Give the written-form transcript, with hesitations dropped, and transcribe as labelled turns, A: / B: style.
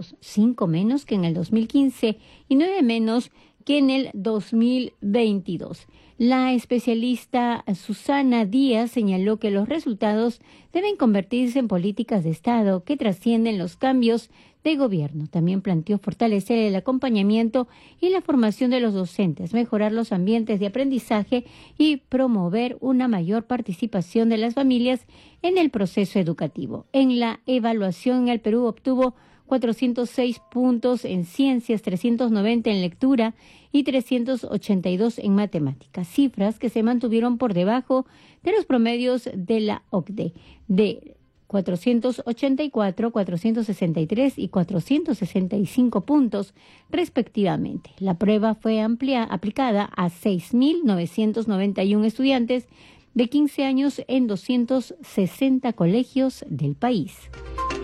A: puntos, 5 menos que en el 2015 y 9 menos que en el 2022. La especialista Susana Díaz señaló que los resultados deben convertirse en políticas de Estado que trascienden los cambios de gobierno. También planteó fortalecer el acompañamiento y la formación de los docentes, mejorar los ambientes de aprendizaje y promover una mayor participación de las familias en el proceso educativo. En la evaluación, el Perú obtuvo 406 puntos en ciencias, 390 en lectura y 382 en matemáticas, cifras que se mantuvieron por debajo de los promedios de la OCDE de 484, 463 y 465 puntos respectivamente. La prueba fue aplicada a 6.991 estudiantes de 15 años en 260 colegios del país.